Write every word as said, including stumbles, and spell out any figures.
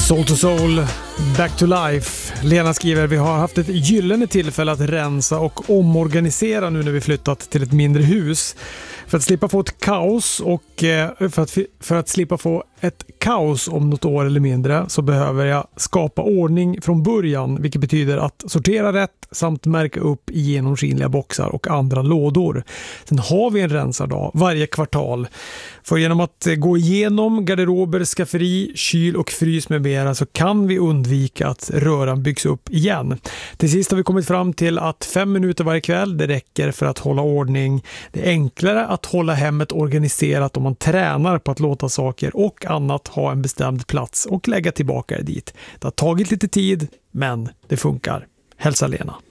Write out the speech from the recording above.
Soul to Soul, Back to Life. Lena skriver, vi har haft ett gyllene tillfälle att rensa och omorganisera nu när vi flyttat till ett mindre hus. För att slippa få ett kaos och för att, för att slippa få ett kaos om något år eller mindre så behöver jag skapa ordning från början, vilket betyder att sortera rätt samt märka upp i genomskinliga boxar och andra lådor. Sen har vi en rensardag varje kvartal. För genom att gå igenom garderober, skafferi, kyl och frys med mera så kan vi undvika att röran byggs upp igen. Till sist har vi kommit fram till att fem minuter varje kväll det räcker för att hålla ordning. Det är enklare att hålla hemmet organiserat om man tränar på att låta saker och annat ha en bestämd plats och lägga tillbaka det dit. Det har tagit lite tid, men det funkar. Hälsa Lena.